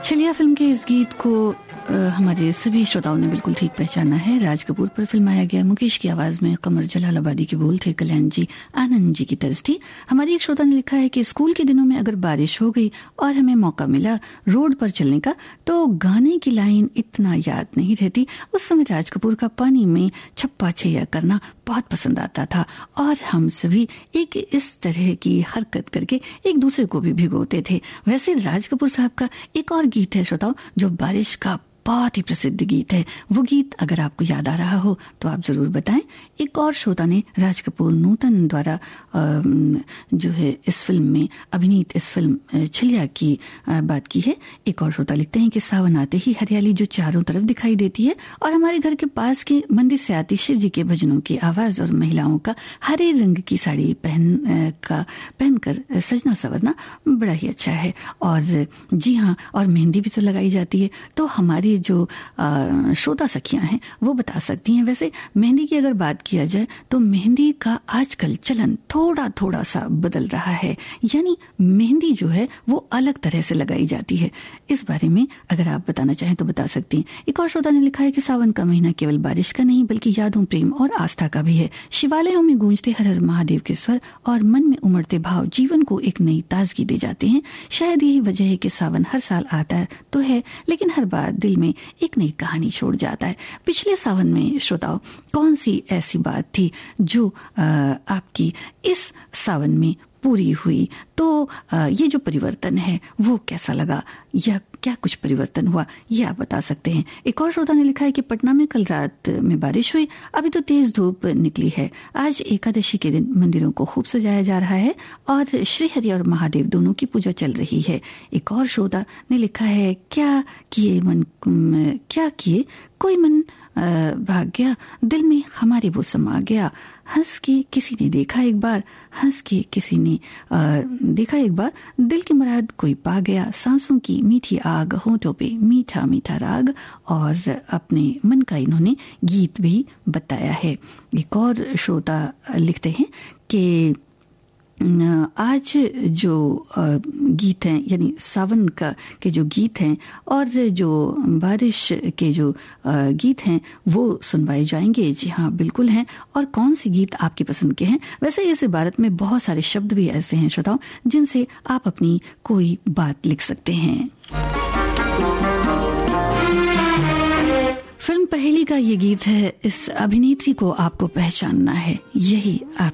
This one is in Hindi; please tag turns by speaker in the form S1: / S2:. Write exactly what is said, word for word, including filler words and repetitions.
S1: छलिया फिल्म के इस गीत को आ, हमारे सभी श्रोताओं ने बिल्कुल ठीक पहचाना है। राज कपूर पर फिल्माया गया। मुकेश की आवाज में कमर जलालाबादी के बोल थे, कल्याण जी आनंद जी की तर्ज थी। हमारी एक श्रोता ने लिखा है कि स्कूल के दिनों में अगर बारिश हो गई और हमें मौका मिला रोड पर चलने का तो गाने की लाइन इतना याद नहीं रहती। उस समय राज कपूर का पानी में छप्पा छैया करना बहुत पसंद आता था और हम सभी एक इस तरह की हरकत करके एक दूसरे को भी भिगोते थे। वैसे राज कपूर साहब का एक और गीत है श्रोताओ जो बारिश का बहुत ही प्रसिद्ध गीत है। वो गीत अगर आपको याद आ रहा हो तो आप जरूर बताएं। एक और श्रोता ने राज कपूर नूतन द्वारा जो है इस फिल्म में अभिनीत इस फिल्म छलिया की बात की है। एक और श्रोता लिखते हैं कि सावन आते ही हरियाली जो चारों तरफ दिखाई देती है और हमारे घर के पास के मंदिर से आती शिव जी के भजनों की आवाज और महिलाओं का हरे रंग की साड़ी पहन का पहनकर सजना संवरना बड़ा ही अच्छा है। और जी हाँ, और मेहंदी भी तो लगाई जाती है। तो हमारी जो श्रोता सखियां हैं वो बता सकती हैं। वैसे मेहंदी की अगर बात किया जाए तो मेहंदी का आजकल चलन थोड़ा थोड़ा सा बदल रहा है, यानी मेहंदी जो है वो अलग तरह से लगाई जाती है। इस बारे में अगर आप बताना चाहें तो बता सकती हैं। एक और श्रोता ने लिखा है कि सावन का महीना केवल बारिश का नहीं बल्कि यादों, प्रेम और आस्था का भी है। शिवालयों में गूंजते हर हर महादेव के स्वर और मन में उमड़ते भाव जीवन को एक नई ताजगी दे जाते हैं। शायद यही वजह है कि सावन हर साल आता तो है लेकिन हर बार दिल में एक नई कहानी छोड़ जाता है। पिछले सावन में श्रोताओं कौन सी ऐसी बात थी जो आ, आपकी इस सावन में पूरी हुई? तो आ, ये जो परिवर्तन है वो कैसा लगा या क्या कुछ परिवर्तन हुआ ये आप बता सकते हैं। एक और श्रोता ने लिखा है कि पटना में कल रात में बारिश हुई, अभी तो तेज धूप निकली है। आज एकादशी के दिन मंदिरों को खूब सजाया जा रहा है और श्री हरि और महादेव दोनों की पूजा चल रही है। एक और श्रोता ने लिखा है क्या किए मन क्या किए कोई मन भाग गया, दिल में हमारे वो समा गया। हंस के किसी ने देखा एक बार, हंस के किसी ने आ, देखा एक बार, दिल की मुराद कोई पा गया। सांसों की मीठी आग, होठों पे मीठा मीठा राग। और अपने मन का इन्होंने गीत भी बताया है। एक और श्रोता लिखते हैं कि आज जो गीत हैं यानी सावन का के जो गीत हैं और जो बारिश के जो गीत हैं वो सुनवाए जाएंगे। जी हाँ बिल्कुल हैं। और कौन से गीत आपकी पसंद के हैं? वैसे इस इबारत में बहुत सारे शब्द भी ऐसे हैं श्रोताओं जिनसे आप अपनी कोई बात लिख सकते हैं। फिल्म पहेली का ये गीत है। इस अभिनेत्री को आपको पहचानना है, यही आप